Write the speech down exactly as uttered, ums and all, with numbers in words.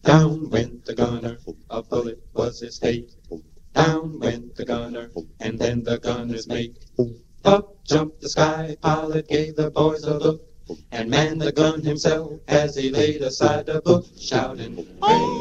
Down went the gunner, a bullet was his fate. Down went the gunner, and then the gunner's mate. Up jumped the sky pilot, gave the boys a look, and manned the gun himself as he laid aside the book, shouting, "Hey!"